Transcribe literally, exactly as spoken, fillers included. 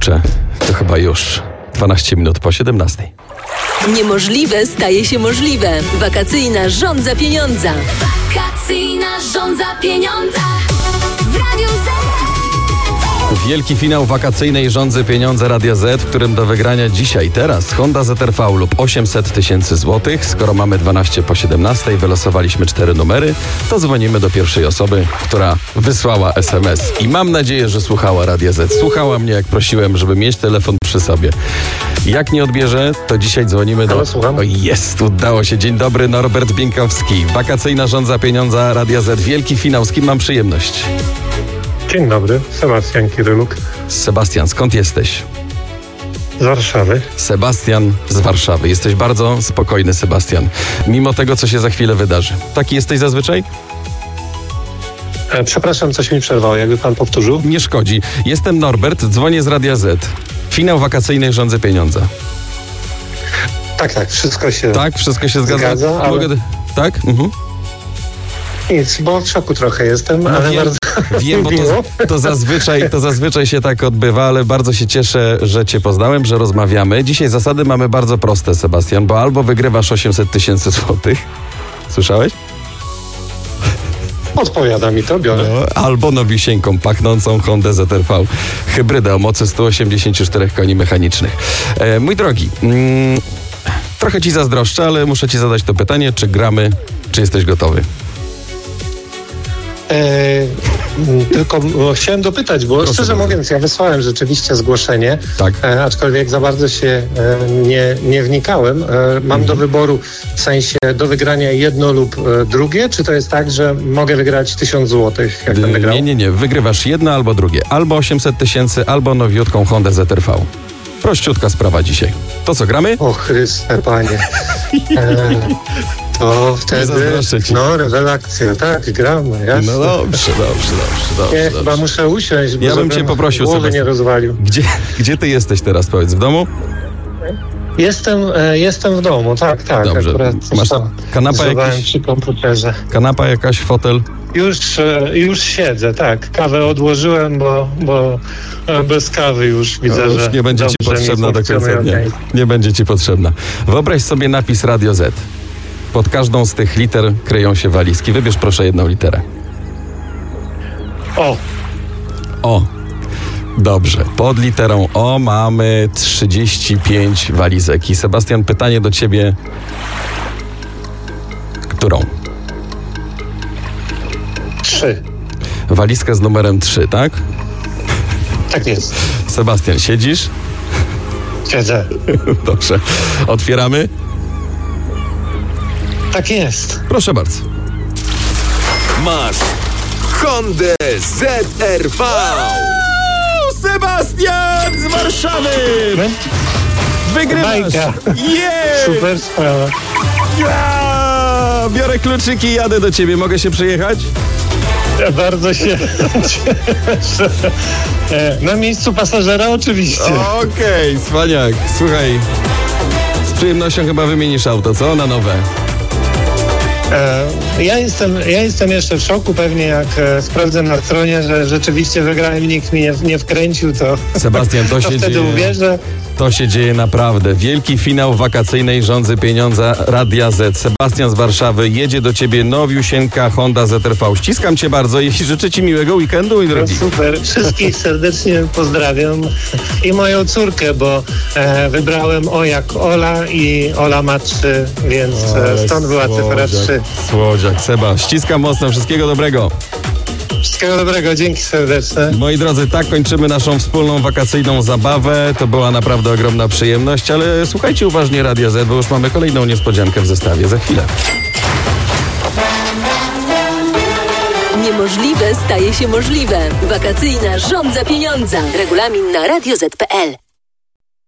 kurczę, to chyba już dwanaście minut po siedemnastej. Niemożliwe staje się możliwe. Wakacyjna żądza pieniądza. Wakacyjna żądza pieniądza w Radiu Z. Wielki finał wakacyjnej żądzy pieniądze Radia Z, w którym do wygrania dzisiaj, teraz Honda Z R V lub osiemset tysięcy złotych. Skoro mamy dwanaście po siedemnastej, wylosowaliśmy cztery numery, to dzwonimy do pierwszej osoby, która wysłała es em es. I mam nadzieję, że słuchała Radia Z. Słuchała mnie, jak prosiłem, żeby mieć telefon przy sobie. Jak nie odbierze, to dzisiaj dzwonimy do... Halo, słucham. O, jest, udało się. Dzień dobry, Norbert Bieńkowski. Wakacyjna żądza pieniądza Radia Z. Wielki finał. Z kim mam przyjemność? Dzień dobry, Sebastian Kiryluk Sebastian, skąd jesteś? z Warszawy. Sebastian z Warszawy. Jesteś bardzo spokojny, Sebastian. Mimo tego, co się za chwilę wydarzy. Taki jesteś zazwyczaj? E, przepraszam, coś mi przerwało, jakby pan powtórzył? Nie szkodzi. Jestem Norbert, dzwonię z Radia Z. Finał wakacyjnej żądzy pieniądza. Tak, tak, wszystko się Tak? Wszystko się zgadza? zgadza, ale Mogę... Tak? Mhm. nic, bo w szoku trochę jestem, No ale wiem, bardzo wiem, bo miło. to, to, zazwyczaj, to zazwyczaj się tak odbywa, ale bardzo się cieszę, że cię poznałem, że rozmawiamy. Dzisiaj zasady mamy bardzo proste, Sebastian, bo albo wygrywasz osiemset tysięcy złotych. Słyszałeś? Odpowiada mi to, biorę. No, albo nowisieńką, pachnącą Hondę Z R V. Hybrydę o mocy stu osiemdziesięciu czterech koni mechanicznych. E, mój drogi, mm, trochę ci zazdroszczę, ale muszę ci zadać to pytanie, czy gramy, czy jesteś gotowy? E, tylko bo chciałem dopytać, bo Proszę szczerze bardzo. mówiąc, ja wysłałem rzeczywiście zgłoszenie, Tak. e, aczkolwiek za bardzo się e, nie, nie wnikałem. E, mam Mhm. do wyboru, w sensie do wygrania jedno lub e, drugie, czy to jest tak, że mogę wygrać tysiąc złotych, jak będę grał? Nie, nie, nie. Wygrywasz jedno albo drugie. Albo osiemset tysięcy, albo nowiutką Hondę Z R V. Prościutka sprawa dzisiaj. To co, gramy? O Chryste, panie. E, to wtedy, zazdroszczę ci. no, rewelacja, tak, gramy, jasne. No dobrze, dobrze, dobrze, dobrze. Nie, dobrze. chyba muszę usiąść, bo Ja bym żebym cię poprosił, głowy nie Sebastian. rozwalił. Gdzie, gdzie ty jesteś teraz, powiedz? W domu? Jestem, e, jestem w domu, tak, tak. Dobrze. Akurat coś Masz tam kanapa zrywałem jakiś? przy komputerze. Kanapa jakaś, fotel? Już, e, już siedzę, tak. Kawę odłożyłem, bo, bo e, bez kawy już widzę, No, już że nie będzie ci dobrze mi potrzebna do końca funkcjonuje dnia. organizm. Nie będzie ci potrzebna. Wyobraź sobie napis Radio Z. Pod każdą z tych liter kryją się walizki. Wybierz proszę jedną literę. O, O. Dobrze. Pod literą O mamy trzydzieści pięć walizek. I Sebastian, pytanie do ciebie. Którą? trzy. Walizkę z numerem trzy, tak? Tak jest. Sebastian, siedzisz? Siedzę. Dobrze. Otwieramy? Tak jest. Proszę bardzo. Masz Hondę Z R V. Sebastian z Warszawy! Wygrywasz! Bajka. Jej! Super sprawa. Ja! Biorę kluczyki i jadę do ciebie. Mogę się przyjechać? Ja bardzo się cieszę. E, Na miejscu pasażera oczywiście. Okej, cwaniak. Słuchaj, z przyjemnością chyba wymienisz auto, co? Na nowe. E, Ja jestem, ja jestem jeszcze w szoku, pewnie jak e, sprawdzę na stronie, że rzeczywiście wygrałem, nikt mnie nie, nie wkręcił, to, Sebastian, to to się wtedy dzieje. uwierzę. To się dzieje naprawdę. Wielki finał wakacyjnej żądzy pieniądza Radia Z. Sebastian z Warszawy jedzie do ciebie nowiusieńka Honda Z R V. Ściskam cię bardzo i życzę ci miłego weekendu, mój No drogi. super, wszystkich serdecznie pozdrawiam i moją córkę, bo e, wybrałem O jak Ola i Ola ma trzy, więc e, stąd była cyfra trzy. Słodziak, Seba. Ściskam mocno, wszystkiego dobrego. Wszystkiego dobrego, dzięki serdeczne. Moi drodzy, tak kończymy naszą wspólną wakacyjną zabawę. To była naprawdę ogromna przyjemność, ale słuchajcie uważnie Radia Z, bo już mamy kolejną niespodziankę w zestawie. Za chwilę. Niemożliwe staje się możliwe. Wakacyjna żądza pieniądza. Regulamin na radio zet kropka pe el.